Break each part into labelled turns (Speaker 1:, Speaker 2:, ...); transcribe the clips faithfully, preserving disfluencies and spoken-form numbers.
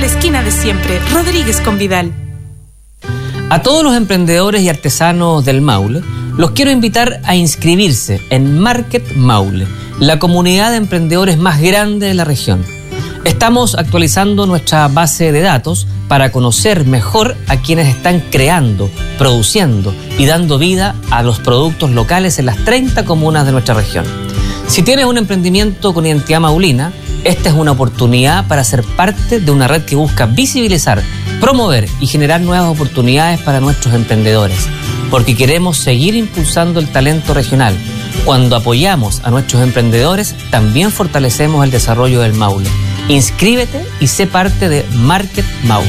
Speaker 1: esquina de siempre, Rodríguez con Vidal.
Speaker 2: A todos los emprendedores y artesanos del Maule, los quiero invitar a inscribirse en Market Maule, la comunidad de emprendedores más grande de la región. Estamos actualizando nuestra base de datos para conocer mejor a quienes están creando, produciendo y dando vida a los productos locales en las treinta comunas de nuestra región. Si tienes un emprendimiento con identidad maulina, esta es una oportunidad para ser parte de una red que busca visibilizar, promover y generar nuevas oportunidades para nuestros emprendedores, porque queremos seguir impulsando el talento regional. Cuando apoyamos a nuestros emprendedores, también fortalecemos el desarrollo del Maule. Inscríbete y sé parte de Market Maule.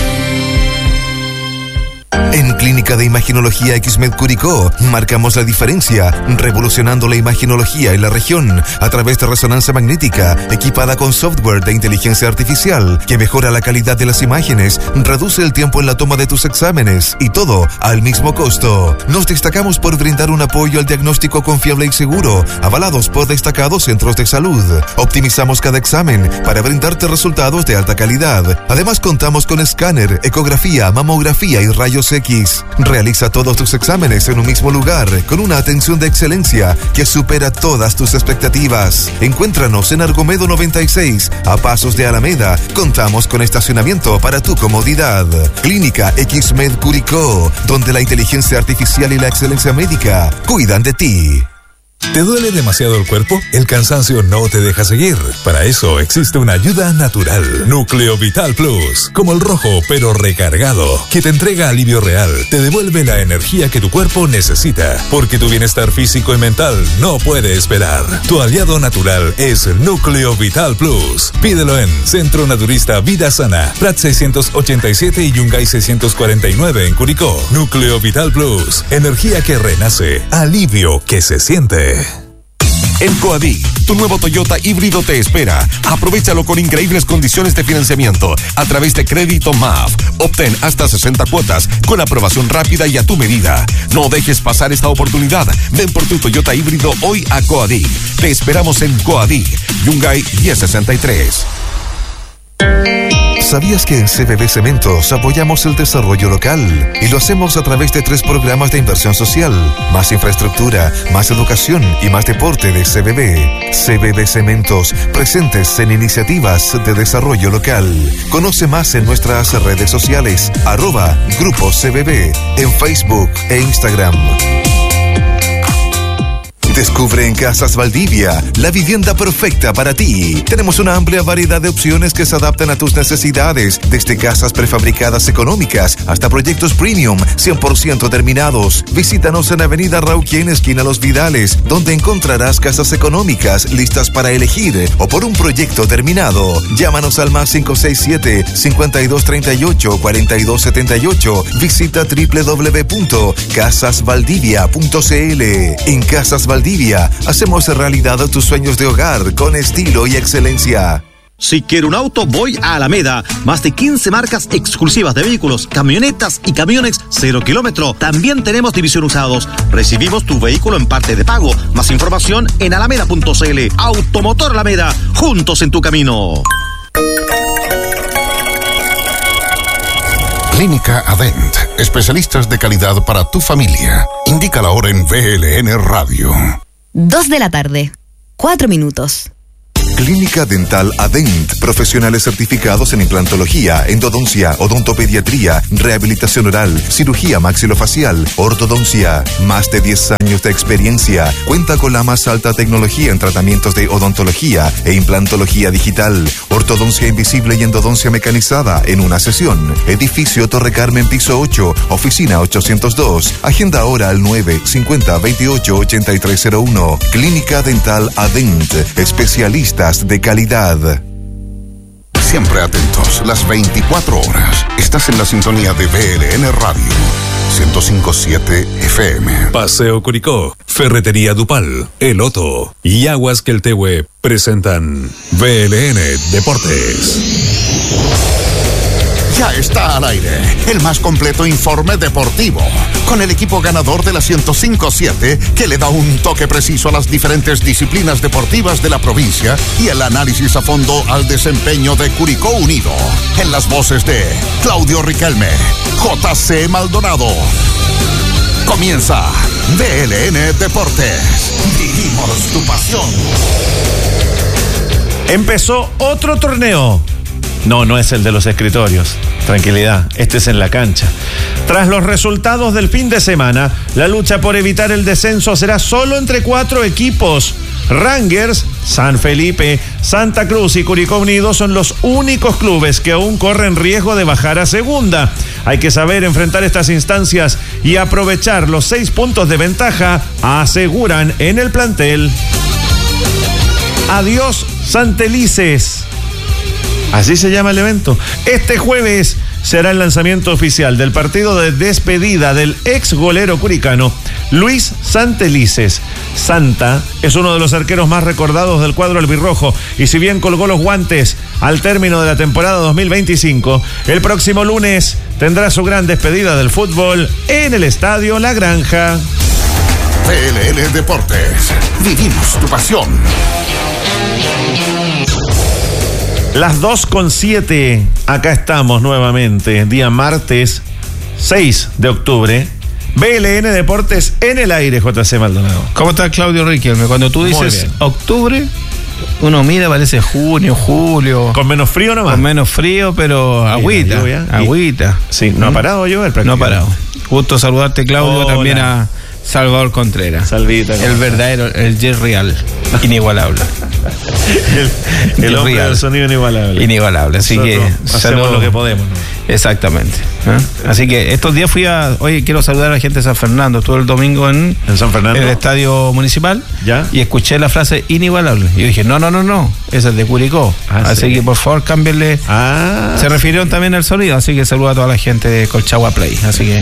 Speaker 3: En Clínica de Imaginología X-Med Curicó marcamos la diferencia, revolucionando la imaginología en la región a través de resonancia magnética equipada con software de inteligencia artificial que mejora la calidad de las imágenes, reduce el tiempo en la toma de tus exámenes y todo al mismo costo. Nos destacamos por brindar un apoyo al diagnóstico confiable y seguro, avalados por destacados centros de salud. Optimizamos cada examen para brindarte resultados de alta calidad. Además contamos con escáner, ecografía, mamografía y rayos X. Realiza todos tus exámenes en un mismo lugar, con una atención de excelencia que supera todas tus expectativas. Encuéntranos en Argomedo noventa y seis, a pasos de Alameda. Contamos con estacionamiento para tu comodidad. Clínica X-Med Curicó, donde la inteligencia artificial y la excelencia médica cuidan de ti.
Speaker 4: ¿Te duele demasiado el cuerpo? El cansancio no te deja seguir. Para eso existe una ayuda natural. Núcleo Vital Plus, como el rojo pero recargado, que te entrega alivio real, te devuelve la energía que tu cuerpo necesita, porque tu bienestar físico y mental no puede esperar. Tu aliado natural es Núcleo Vital Plus. Pídelo en Centro Naturista Vida Sana, Prat seiscientos ochenta y siete y Yungay seiscientos cuarenta y nueve en Curicó. Núcleo Vital Plus, energía que renace, alivio que se siente.
Speaker 5: En Coadí, tu nuevo Toyota híbrido te espera. Aprovechalo con increíbles condiciones de financiamiento a través de Crédito M A F. Obtén hasta sesenta cuotas con aprobación rápida y a tu medida. No dejes pasar esta oportunidad. Ven por tu Toyota híbrido hoy a Coadí. Te esperamos en Coadí, Yungay diez sesenta y tres.
Speaker 3: ¿Sabías que en C B B Cementos apoyamos el desarrollo local? Y lo hacemos a través de tres programas de inversión social: más infraestructura, más educación y más deporte de C B B. C B B Cementos, presentes en iniciativas de desarrollo local. Conoce más en nuestras redes sociales, arroba Grupo C B B, en Facebook e Instagram. Descubre en Casas Valdivia la vivienda perfecta para ti. Tenemos una amplia variedad de opciones que se adaptan a tus necesidades, desde casas prefabricadas económicas hasta proyectos premium cien por ciento terminados. Visítanos en Avenida Rauquien, esquina Los Vidales, donde encontrarás casas económicas listas para elegir o por un proyecto terminado. Llámanos al más cinco seis siete, cinco dos tres ocho, cuatro dos siete ocho. Visita doble u doble u doble u punto casas valdivia punto c l. En Casas Valdivia hacemos realidad tus sueños de hogar con estilo y excelencia.
Speaker 6: Si quiero un auto, voy a Alameda. Más de quince marcas exclusivas de vehículos, camionetas y camiones cero kilómetro. También tenemos división usados. Recibimos tu vehículo en parte de pago. Más información en alameda punto c l. Automotor Alameda, juntos en tu camino.
Speaker 7: Clínica Adent, especialistas de calidad para tu familia. Indica la hora en V L N Radio.
Speaker 8: Dos de la tarde, cuatro minutos.
Speaker 3: Clínica Dental Adent, profesionales certificados en implantología, endodoncia, odontopediatría, rehabilitación oral, cirugía maxilofacial, ortodoncia. Más de diez años de experiencia. Cuenta con la más alta tecnología en tratamientos de odontología e implantología digital, ortodoncia invisible y endodoncia mecanizada en una sesión. Edificio Torre Carmen, piso ocho, oficina ochocientos dos. Agenda ahora al nueve cincuenta veintiocho ochenta y tres cero uno. Clínica Dental Adent, especialistas de calidad.
Speaker 7: Siempre atentos, las veinticuatro horas. Estás en la sintonía de V L N Radio ciento cinco punto siete F M.
Speaker 4: Paseo Curicó, Ferretería Dupal, El Otto y Aguas Queltehue presentan V L N Deportes.
Speaker 5: Ya
Speaker 7: Ya está al aire el más completo informe deportivo, con el equipo ganador de la ciento cinco punto siete que le da un toque preciso a las diferentes disciplinas deportivas de la provincia y el análisis a fondo al desempeño de Curicó Unido. En las voces de Claudio Riquelme, J C Maldonado. Comienza D L N Deportes. Vivimos tu pasión.
Speaker 9: Empezó otro torneo. No, no es el de los escritorios. Tranquilidad, este es en la cancha. Tras los resultados del fin de semana, la lucha por evitar el descenso será solo entre cuatro equipos. Rangers, San Felipe, Santa Cruz y Curicó Unido son los únicos clubes que aún corren riesgo de bajar a segunda. Hay que saber enfrentar estas instancias y aprovechar los seis puntos de ventaja, aseguran en el plantel. Adiós, Santelices. Así se llama el evento. Este jueves será el lanzamiento oficial del partido de despedida del ex golero curicano Luis Santelices. Santa es uno de los arqueros más recordados del cuadro albirrojo y si bien colgó los guantes al término de la temporada dos mil veinticinco, el próximo lunes tendrá su gran despedida del fútbol en el Estadio La Granja.
Speaker 7: D L N Deportes. Vivimos tu pasión.
Speaker 9: Las dos con siete, acá estamos nuevamente, día martes seis de octubre. B L N Deportes en el aire, J C Maldonado.
Speaker 10: ¿Cómo está Claudio Riquelme? Cuando tú dices octubre, uno mira, parece junio, julio.
Speaker 9: Con menos frío nomás.
Speaker 10: Con menos frío, pero sí, agüita, lluvia, agüita.
Speaker 9: Sí, no ha parado de llover.
Speaker 10: No ha parado. Gusto saludarte, Claudio. Hola. También a Salvador Contreras.
Speaker 9: Salvita.
Speaker 10: El verdadero, el J Real. Inigualable.
Speaker 9: el el hombre real. Del sonido inigualable.
Speaker 10: Inigualable. Así
Speaker 9: Nosotros
Speaker 10: que
Speaker 9: hacemos saludo. Lo que podemos, ¿no?
Speaker 10: Exactamente. ¿Eh? Así que estos días fui a. Oye, quiero saludar a la gente de San Fernando. Estuve el domingo en,
Speaker 9: ¿En San Fernando?
Speaker 10: En el estadio municipal.
Speaker 9: ¿Ya?
Speaker 10: Y escuché la frase inigualable. Y yo dije, no, no, no, no. Esa es de Curicó. Ah, así sí. que por favor cámbienle.
Speaker 9: Ah.
Speaker 10: Se refirieron también al sonido. Así que saludo a toda la gente de Colchagua Play. Así que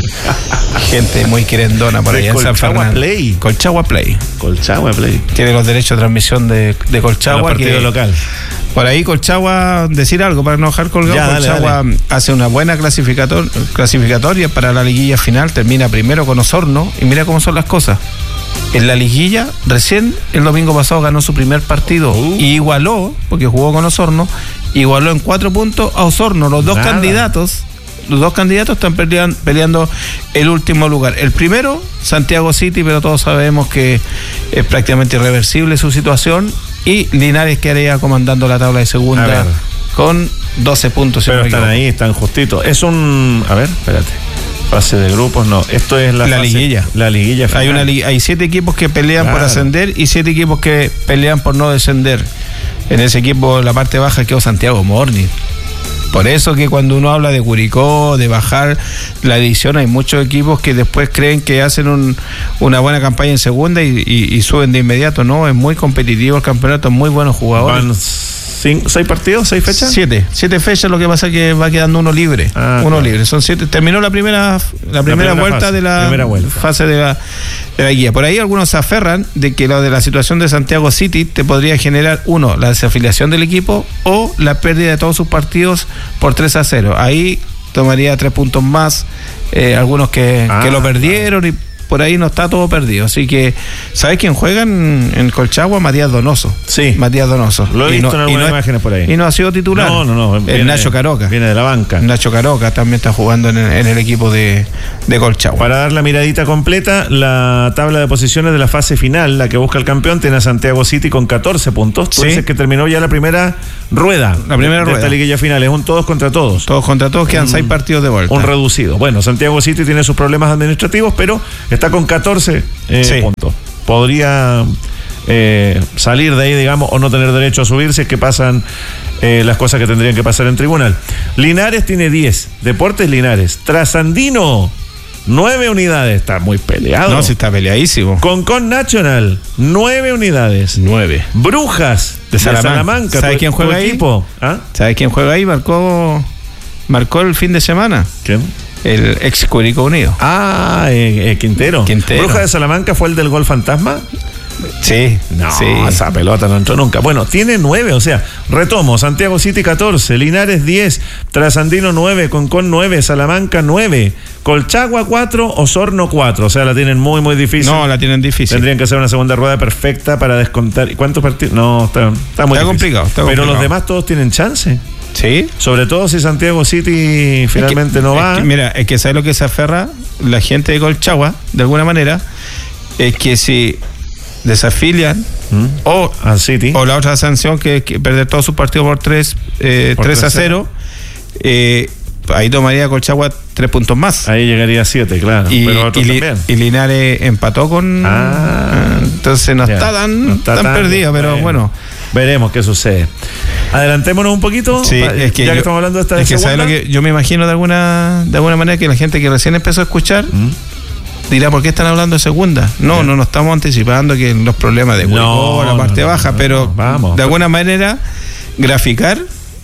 Speaker 10: gente muy querendona por allá en San Fernando.
Speaker 9: Play.
Speaker 10: Colchagua Play.
Speaker 9: Colchagua Play.
Speaker 10: Tiene los derechos de transmisión de, de Colchagua.
Speaker 9: El partido
Speaker 10: que,
Speaker 9: local.
Speaker 10: Por ahí Colchagua, decir algo para no dejar colgado, ya, Colchagua dale, dale. hace una buena clasificator, clasificatoria para la liguilla final, termina primero con Osorno y mira cómo son las cosas. En la liguilla, recién el domingo pasado ganó su primer partido uh. y igualó, porque jugó con Osorno, igualó en cuatro puntos a Osorno. Los dos Nada. candidatos, los dos candidatos están peleando, peleando el último lugar. El primero, Santiago City, pero todos sabemos que es prácticamente irreversible su situación. Y Linares quedaría comandando la tabla de segunda con doce puntos.
Speaker 9: Pero están ahí, están justitos. Es un... A ver, espérate. Fase de grupos, no. Esto es la,
Speaker 10: la
Speaker 9: fase,
Speaker 10: liguilla.
Speaker 9: La liguilla final.
Speaker 10: Hay, una, hay siete equipos que pelean claro. por ascender y siete equipos que pelean por no descender. En ese equipo, la parte baja quedó Santiago Morning. Por eso que cuando uno habla de Curicó, de bajar la división, hay muchos equipos que después creen que hacen un, una buena campaña en segunda y, y, y suben de inmediato. No, es muy competitivo el campeonato, muy buenos jugadores.
Speaker 9: Van cinco, ¿Seis partidos? ¿Seis fechas?
Speaker 10: Siete. Siete fechas, lo que pasa es que va quedando uno libre. Ah, uno claro. libre. Son siete. Terminó la primera, la primera, la primera vuelta fase, de la vuelta. fase de la, de la guía. Por ahí algunos se aferran de que lo de la situación de Santiago City te podría generar, uno, la desafiliación del equipo o la pérdida de todos sus partidos por tres a cero. Ahí tomaría tres puntos más, eh, algunos que, ah, que lo perdieron claro. y por ahí no está todo perdido. Así que, ¿sabes quién juega en, en Colchagua? Matías Donoso.
Speaker 9: Sí.
Speaker 10: Matías Donoso.
Speaker 9: Lo he visto no, en algunas no imágenes por ahí.
Speaker 10: Y no ha sido titular.
Speaker 9: No, no, no.
Speaker 10: Viene, el Nacho Caroca.
Speaker 9: Viene de la banca.
Speaker 10: Nacho Caroca también está jugando en el, en el equipo de, de Colchagua.
Speaker 9: Para dar la miradita completa, la tabla de posiciones de la fase final, la que busca el campeón, tiene a Santiago City con catorce puntos. Tú ¿Sí? dices que terminó ya la primera rueda.
Speaker 10: La primera
Speaker 9: de,
Speaker 10: rueda.
Speaker 9: De esta liguilla final. Es un todos contra todos.
Speaker 10: Todos contra todos, quedan un, seis partidos de vuelta.
Speaker 9: Un reducido. Bueno, Santiago City tiene sus problemas administrativos, pero está con catorce Eh, sí. puntos. Podría eh, salir de ahí, digamos, o no tener derecho a subir si es que pasan eh, las cosas que tendrían que pasar en tribunal. Linares tiene diez. Deportes Linares. Trasandino, nueve unidades. Está muy peleado.
Speaker 10: No, sí está peleadísimo.
Speaker 9: Concon Nacional, nueve unidades.
Speaker 10: Nueve.
Speaker 9: Brujas de Salamanca. De Salamanca.
Speaker 10: ¿Sabes quién juega ahí?
Speaker 9: Equipo? ¿Ah?
Speaker 10: ¿Sabes quién juega ahí? Marcó, marcó el fin de semana.
Speaker 9: ¿Quién?
Speaker 10: El ex Curicó Unido.
Speaker 9: Ah, eh, eh, Quintero.
Speaker 10: Quintero.
Speaker 9: ¿Bruja de Salamanca fue el del gol fantasma? Sí, no, sí. Esa pelota no entró nunca. Bueno, tiene nueve, o sea, retomo, Santiago City catorce, Linares diez, Trasandino nueve, Concón nueve, Salamanca nueve, Colchagua cuatro, Osorno cuatro, o sea, la tienen muy, muy difícil.
Speaker 10: No, la tienen difícil.
Speaker 9: Tendrían que hacer una segunda rueda perfecta para descontar. ¿Cuántos partidos? No, está, está muy
Speaker 10: está
Speaker 9: difícil.
Speaker 10: complicado. Está
Speaker 9: Pero
Speaker 10: complicado.
Speaker 9: los demás todos tienen chance.
Speaker 10: Sí.
Speaker 9: Sobre todo si Santiago City finalmente
Speaker 10: es que,
Speaker 9: no va.
Speaker 10: Es que, mira, es que sabe lo que se aferra la gente de Colchagua, de alguna manera, es que si desafilian ¿Mm? o,
Speaker 9: al City,
Speaker 10: o la otra sanción que, que perder todos sus partidos por tres, eh, por tres a cero, eh, ahí tomaría Colchagua tres puntos más.
Speaker 9: Ahí llegaría a siete, claro.
Speaker 10: Y,
Speaker 9: pero otros
Speaker 10: y,
Speaker 9: también.
Speaker 10: y Linares empató con.
Speaker 9: Ah,
Speaker 10: entonces no
Speaker 9: ya,
Speaker 10: está tan,
Speaker 9: no está
Speaker 10: tan
Speaker 9: tan
Speaker 10: perdido, pero
Speaker 9: bueno.
Speaker 10: bueno.
Speaker 9: Veremos qué sucede. Adelantémonos un poquito.
Speaker 10: Sí, es que
Speaker 9: ya
Speaker 10: yo,
Speaker 9: que estamos hablando de esta
Speaker 10: es que
Speaker 9: segunda.
Speaker 10: ¿sabe lo que yo me imagino de alguna de alguna manera que la gente que recién empezó a escuchar ¿Mm? dirá ¿por qué están hablando de segunda? No, yeah. no nos estamos anticipando que los problemas de Curicó, no, la parte no, baja, no, pero vamos, de alguna manera graficar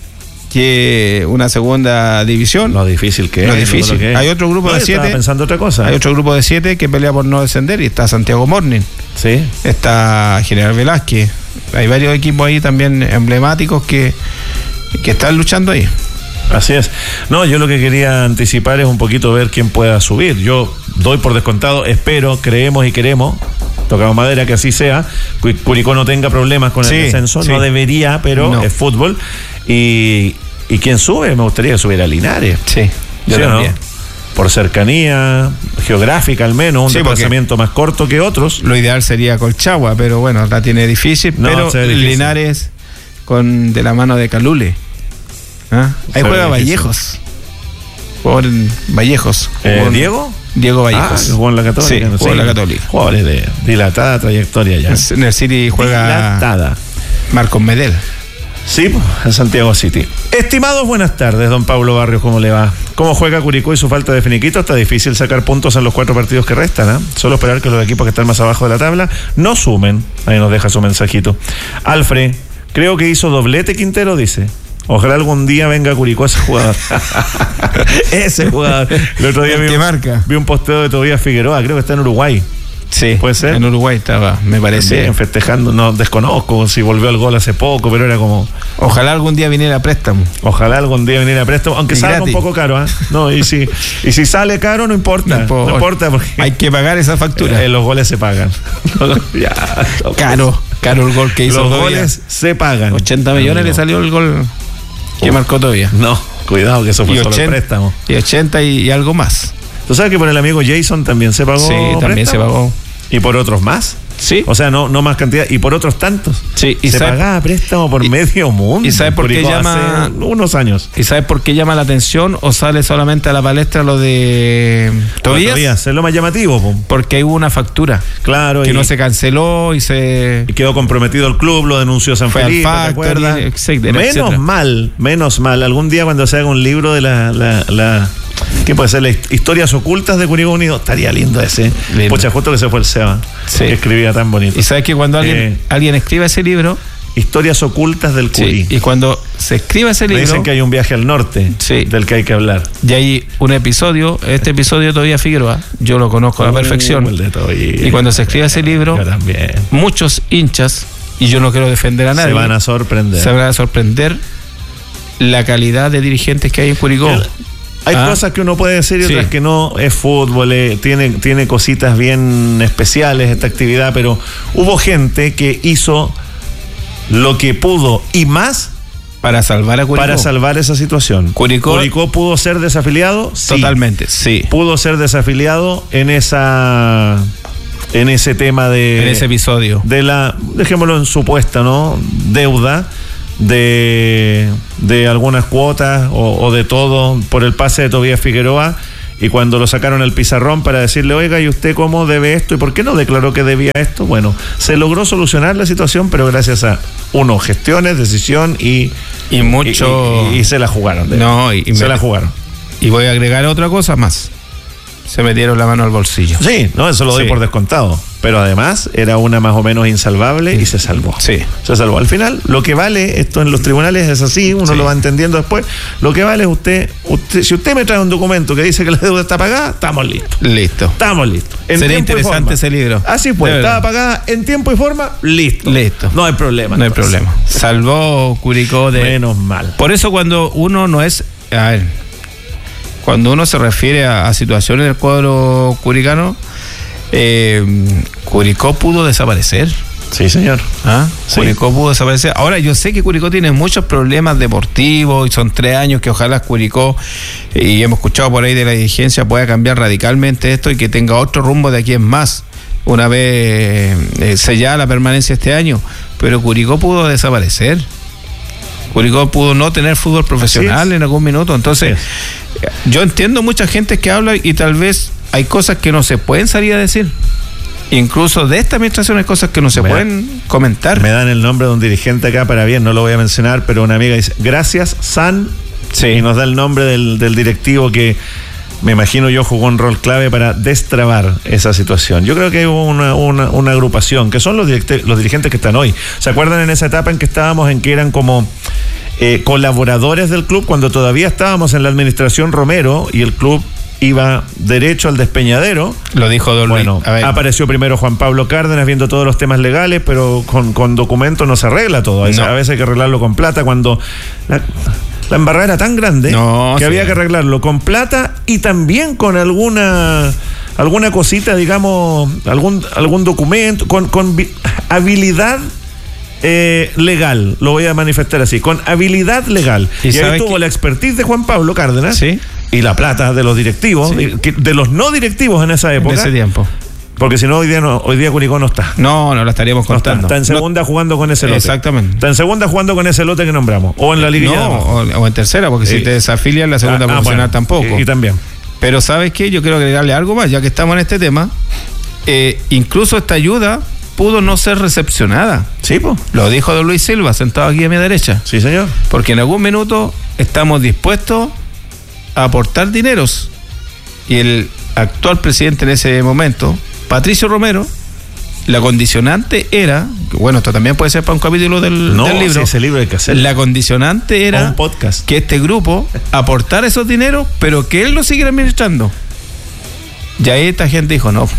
Speaker 10: que una segunda división,
Speaker 9: lo difícil que
Speaker 10: lo
Speaker 9: es,
Speaker 10: difícil.
Speaker 9: Que es.
Speaker 10: Hay otro grupo
Speaker 9: no,
Speaker 10: de siete.
Speaker 9: Estaba pensando otra cosa.
Speaker 10: Hay otro grupo de siete que pelea por no descender y está Santiago Morning.
Speaker 9: Sí.
Speaker 10: Está General Velázquez. Hay varios equipos ahí también emblemáticos que, que están luchando ahí.
Speaker 9: Así es. No, yo lo que quería anticipar es un poquito ver quién pueda subir. Yo doy por descontado, espero, creemos y queremos, tocamos madera que así sea, Curicó no tenga problemas con el sí, descenso, sí. no debería, pero no. Es fútbol. Y, y quien sube, me gustaría subir a Linares.
Speaker 10: Sí, yo
Speaker 9: ¿sí
Speaker 10: también.
Speaker 9: ¿no? Por cercanía geográfica al menos, un sí, desplazamiento más corto que otros.
Speaker 10: Lo ideal sería Colchagua, pero bueno, la tiene difícil, no, pero difícil. Linares con de la mano de Calule. ¿Ah? Ahí juega Vallejos. Por Vallejos.
Speaker 9: Eh, ¿Diego?
Speaker 10: Diego Vallejos.
Speaker 9: Ah, jugó en la Católica.
Speaker 10: Sí,
Speaker 9: no
Speaker 10: jugó en la Católica.
Speaker 9: Jugadores de dilatada trayectoria ya.
Speaker 10: En el City juega
Speaker 9: dilatada.
Speaker 10: Marcos Medel.
Speaker 9: Sí, en Santiago City. Estimados, buenas tardes, don Pablo Barrios, ¿cómo le va? ¿Cómo juega Curicó y su falta de finiquito? Está difícil sacar puntos en los cuatro partidos que restan, ¿eh? Solo esperar que los equipos que están más abajo de la tabla no sumen. Ahí nos deja su mensajito. Alfred, creo que hizo doblete Quintero, dice. Ojalá algún día venga a Curicó ese jugador. Ese jugador. El otro día vi,
Speaker 10: marca?
Speaker 9: vi un posteo de Tobías Figueroa, creo que está en Uruguay.
Speaker 10: Sí,
Speaker 9: puede ser.
Speaker 10: En Uruguay estaba, me parece.
Speaker 9: También festejando, no desconozco si volvió al gol hace poco, pero era como.
Speaker 10: Ojalá algún día viniera a préstamo.
Speaker 9: Ojalá algún día viniera a préstamo, aunque y salga gratis. Un poco caro, ¿eh? No, y si, y si sale caro, no importa. No, por, no importa porque.
Speaker 10: Hay que pagar esa factura.
Speaker 9: Eh, los goles se pagan. Ya,
Speaker 10: caro, caro el gol que hizo.
Speaker 9: Los todavía. Goles se pagan.
Speaker 10: ochenta millones no. le salió el gol que uh, marcó todavía.
Speaker 9: No, cuidado que eso fue y solo ochenta, el préstamo.
Speaker 10: Y ochenta y, y algo más.
Speaker 9: ¿Tú sabes que por el amigo Jason también se pagó?
Speaker 10: Sí, también préstamo? se pagó.
Speaker 9: ¿Y por otros más?
Speaker 10: Sí.
Speaker 9: O sea, no, no más cantidad. ¿Y por otros tantos?
Speaker 10: Sí.
Speaker 9: Y se sabe, pagaba préstamo por y, medio mundo.
Speaker 10: ¿Y sabes por qué llama?
Speaker 9: Hace unos años.
Speaker 10: ¿Y sabes por qué llama la atención o sale solamente a la palestra lo de Tobías?
Speaker 9: Tobías, es lo más llamativo. Po.
Speaker 10: Porque ahí hubo una factura.
Speaker 9: Claro.
Speaker 10: Que
Speaker 9: y,
Speaker 10: no se canceló y se...
Speaker 9: Y quedó comprometido el club, lo denunció San
Speaker 10: Fue
Speaker 9: Felipe,
Speaker 10: al Factory,
Speaker 9: ¿te acuerdas?
Speaker 10: Etcétera,
Speaker 9: menos
Speaker 10: etcétera.
Speaker 9: mal, menos mal. Algún día cuando se haga un libro de la... la, la ¿qué puede ser? Las historias ocultas de Curicó Unido. Estaría lindo ese. Lindo. Pucha, justo que se fue el Seba. Sí. Que escribía tan bonito.
Speaker 10: Y sabes que cuando alguien, eh, alguien escriba ese libro...
Speaker 9: Historias ocultas del Curi.
Speaker 10: Sí, y cuando se escriba ese libro...
Speaker 9: Me dicen que hay un viaje al norte
Speaker 10: sí,
Speaker 9: del que hay que hablar.
Speaker 10: Y hay un episodio, este episodio de Tobías Figueroa, yo lo conozco a la perfección.
Speaker 9: El de Tobías.
Speaker 10: Y cuando se escriba ese libro,
Speaker 9: yo también.
Speaker 10: Muchos hinchas, y yo no quiero defender a nadie,
Speaker 9: se van a sorprender.
Speaker 10: Se van a sorprender la calidad de dirigentes que hay en Curicó. El,
Speaker 9: Hay ah, cosas que uno puede decir y otras sí. que no. Es fútbol, eh, tiene, tiene cositas bien especiales esta actividad, pero hubo gente que hizo lo que pudo y más
Speaker 10: para salvar a Curicó.
Speaker 9: Para salvar esa situación.
Speaker 10: Curicó,
Speaker 9: Curicó pudo ser desafiliado. Sí.
Speaker 10: Totalmente, sí.
Speaker 9: Pudo ser desafiliado en esa, en ese tema de,
Speaker 10: en ese episodio
Speaker 9: de la, dejémoslo en supuesta, ¿no? Deuda. De, de algunas cuotas o, o de todo por el pase de Tobías Figueroa, y cuando lo sacaron al pizarrón para decirle, oiga, ¿y usted cómo debe esto? ¿Y por qué no declaró que debía esto? Bueno, se logró solucionar la situación, pero gracias a uno, gestiones, decisión y
Speaker 10: y mucho
Speaker 9: y, y, y se la jugaron.
Speaker 10: No, y, y
Speaker 9: se
Speaker 10: me,
Speaker 9: la jugaron.
Speaker 10: Y voy a agregar otra cosa más. se metieron la mano al bolsillo.
Speaker 9: Sí, no, eso lo doy sí. por descontado. Pero además era una más o menos insalvable y se salvó.
Speaker 10: Sí.
Speaker 9: Se salvó. Al final, lo que vale, esto en los tribunales es así, uno sí. lo va entendiendo después. Lo que vale es usted, usted, si usted me trae un documento que dice que la deuda está pagada, estamos listos.
Speaker 10: Listo.
Speaker 9: Estamos listos.
Speaker 10: En Sería interesante ese libro.
Speaker 9: Así pues, estaba pagada en tiempo y forma, listo.
Speaker 10: Listo.
Speaker 9: No hay problema.
Speaker 10: No entonces. hay problema. Salvó Curicó de.
Speaker 9: Menos mal.
Speaker 10: Por eso cuando uno no es. A ver. Cuando uno se refiere a, a situaciones del cuadro curicano, eh, Curicó pudo desaparecer.
Speaker 9: Sí, señor.
Speaker 10: ¿Ah? Sí. Curicó pudo desaparecer. Ahora, yo sé que Curicó tiene muchos problemas deportivos y son tres años que ojalá Curicó, y hemos escuchado por ahí de la dirigencia, pueda cambiar radicalmente esto y que tenga otro rumbo de aquí en más, una vez eh, sellada la permanencia este año. Pero Curicó pudo desaparecer. Curicó pudo no tener fútbol profesional en algún minuto. Entonces, yo entiendo mucha gente que habla y tal vez hay cosas que no se pueden salir a decir. Incluso de esta administración hay cosas que no se me pueden da, comentar.
Speaker 9: Me dan el nombre de un dirigente acá para bien, no lo voy a mencionar, pero una amiga dice, gracias, San, sí. y nos da el nombre del, del directivo que me imagino yo jugó un rol clave para destrabar esa situación. Yo creo que hubo una, una, una agrupación, que son los, direct- los dirigentes que están hoy. ¿Se acuerdan en esa etapa en que estábamos, en que eran como eh, colaboradores del club, cuando todavía estábamos en la administración Romero y el club iba derecho al despeñadero?
Speaker 10: Lo dijo Don Luis.
Speaker 9: Bueno, apareció primero Juan Pablo Cárdenas viendo todos los temas legales, pero con, con documentos no se arregla todo. No. A veces hay que arreglarlo con plata cuando... La, La embarrada era tan grande no, que sí. había que arreglarlo con plata y también con alguna alguna cosita, digamos, algún algún documento, con, con vi- habilidad eh, legal, lo voy a manifestar así, con habilidad legal. Y, y ahí tuvo que... la expertise de Juan Pablo Cárdenas ¿Sí? y la plata de los directivos, sí. de, de los no directivos en esa época.
Speaker 10: En ese tiempo.
Speaker 9: Porque si no, hoy día no, hoy día Curicó no está.
Speaker 10: No, no la estaríamos contando.
Speaker 9: No está. está en segunda no, jugando con ese lote.
Speaker 10: Exactamente.
Speaker 9: Está en segunda jugando con ese lote que nombramos. O en la liguilla.
Speaker 10: No, o, o en tercera, porque eh, si te desafilias la segunda ah, profesional ah, bueno, tampoco.
Speaker 9: Y, y también.
Speaker 10: Pero ¿sabes qué? Yo quiero agregarle algo más, ya que estamos en este tema. Eh, incluso esta ayuda pudo no ser recepcionada.
Speaker 9: Sí, pues.
Speaker 10: Lo dijo Don Luis Silva, sentado aquí a mi derecha.
Speaker 9: Sí, señor.
Speaker 10: Porque en algún minuto estamos dispuestos a aportar dineros. Y el actual presidente en ese momento, Patricio Romero, la condicionante era, bueno, esto también puede ser para un capítulo del,
Speaker 9: no,
Speaker 10: del libro.
Speaker 9: Sí, ese libro hay que hacer.
Speaker 10: La condicionante era
Speaker 9: un podcast.
Speaker 10: Que este grupo aportara esos dineros, pero que él lo siguiera administrando. Y ahí esta gente dijo, no,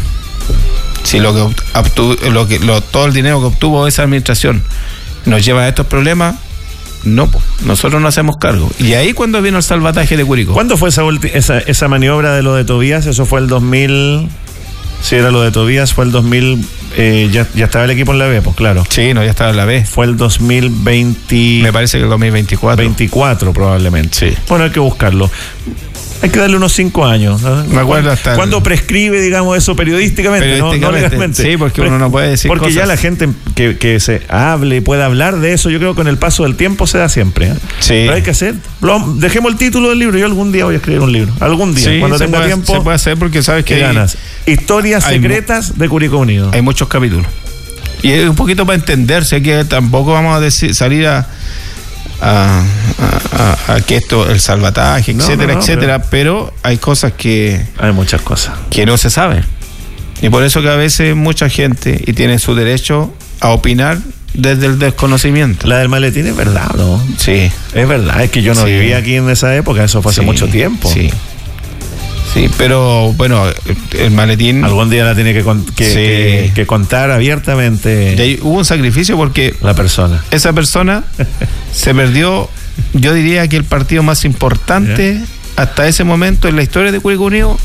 Speaker 10: si lo que obtuvo, lo que, lo, todo el dinero que obtuvo esa administración nos lleva a estos problemas, no, pues, nosotros no hacemos cargo. Y ahí cuando vino el salvataje de Curicó.
Speaker 9: ¿Cuándo fue esa, ulti- esa, esa maniobra de lo de Tobías? Eso fue el dos mil... Si era lo de Tobías, fue el dos mil, eh, ya, ya estaba el equipo en la B, pues claro.
Speaker 10: Sí, no, ya estaba en la B.
Speaker 9: Fue el dos mil veinte...
Speaker 10: Me parece que el dos mil veinticuatro.
Speaker 9: veinticuatro probablemente.
Speaker 10: Sí.
Speaker 9: Bueno, hay que buscarlo. Hay que darle unos cinco años. ¿no?
Speaker 10: Me acuerdo hasta...
Speaker 9: ¿Cuándo el... prescribe, digamos, eso periodísticamente?
Speaker 10: periodísticamente
Speaker 9: no, no legalmente.
Speaker 10: Sí, porque uno no puede decir
Speaker 9: Porque
Speaker 10: cosas.
Speaker 9: ya la gente que, que se hable y pueda hablar de eso, yo creo que con el paso del tiempo se da siempre. ¿eh?
Speaker 10: Sí.
Speaker 9: Pero hay que hacer. Lo, dejemos el título del libro. Yo algún día voy a escribir un libro. Algún día.
Speaker 10: Sí,
Speaker 9: cuando tenga
Speaker 10: puede,
Speaker 9: tiempo.
Speaker 10: Se puede hacer porque sabes que...
Speaker 9: ¿Qué ganas? Historias
Speaker 10: hay
Speaker 9: secretas
Speaker 10: mu-
Speaker 9: de Curicó Unido.
Speaker 10: Hay muchos capítulos. Y es un poquito para entenderse, que tampoco vamos a decir, salir a... A, a, a, a que esto, el salvataje, no, etcétera, no, no, etcétera, pero... pero hay cosas que...
Speaker 9: Hay muchas cosas.
Speaker 10: Que no se saben. Y por eso que a veces mucha gente, y tiene su derecho a opinar desde el desconocimiento.
Speaker 9: La del maletín es verdad, ¿no?
Speaker 10: Sí.
Speaker 9: Es verdad, es que yo no sí. vivía aquí en esa época, eso fue hace
Speaker 10: sí.
Speaker 9: mucho tiempo.
Speaker 10: Sí. Sí, pero bueno, el maletín...
Speaker 9: Algún día la tiene que, con, que, sí. que, que contar abiertamente.
Speaker 10: Y ahí hubo un sacrificio porque...
Speaker 9: La persona.
Speaker 10: Esa persona se perdió, yo diría que el partido más importante ¿Ya? hasta ese momento en la historia de Curicó Unido,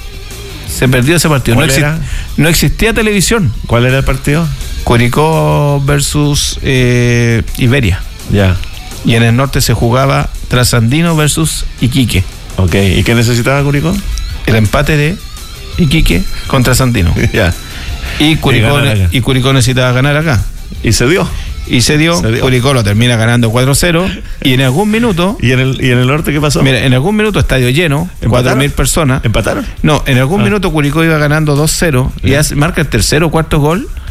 Speaker 10: se perdió ese partido.
Speaker 9: ¿Cuál
Speaker 10: no,
Speaker 9: era?
Speaker 10: Exist, no existía televisión.
Speaker 9: ¿Cuál era el partido?
Speaker 10: Curicó versus eh, Iberia.
Speaker 9: Ya.
Speaker 10: Y en el norte se jugaba Trasandino versus Iquique.
Speaker 9: Ok, ¿y qué necesitaba Curicó?
Speaker 10: El empate de Iquique contra Sandino.
Speaker 9: Ya.
Speaker 10: Y Curicó, y, y Curicó necesitaba ganar acá.
Speaker 9: Y se dio.
Speaker 10: Y se dio. Se dio. Curicó lo termina ganando cuatro cero. Y en algún minuto.
Speaker 9: ¿Y en el, y en el norte qué pasó?
Speaker 10: Mira, en algún minuto estadio lleno, cuatro mil personas.
Speaker 9: ¿Empataron?
Speaker 10: No, en algún ah. minuto Curicó iba ganando dos cero. Y hace, marca el tercero o cuarto gol.